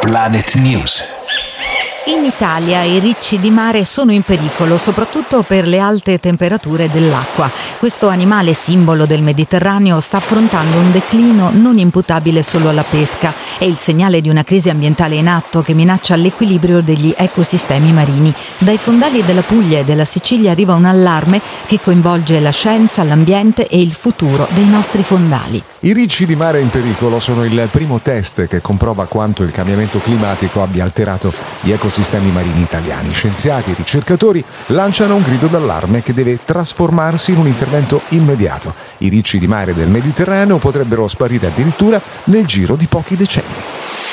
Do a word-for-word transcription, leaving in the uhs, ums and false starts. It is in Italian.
Planet News. In Italia i ricci di mare sono in pericolo, soprattutto per le alte temperature dell'acqua. Questo animale simbolo del Mediterraneo sta affrontando un declino non imputabile solo alla pesca. È il segnale di una crisi ambientale in atto che minaccia l'equilibrio degli ecosistemi marini. Dai fondali della Puglia e della Sicilia arriva un allarme che coinvolge la scienza, l'ambiente e il futuro dei nostri fondali. I ricci di mare in pericolo sono il primo test che comprova quanto il cambiamento climatico abbia alterato gli ecosistemi marini italiani. Scienziati e ricercatori lanciano un grido d'allarme che deve trasformarsi in un intervento immediato. I ricci di mare del Mediterraneo potrebbero sparire addirittura nel giro di pochi decenni.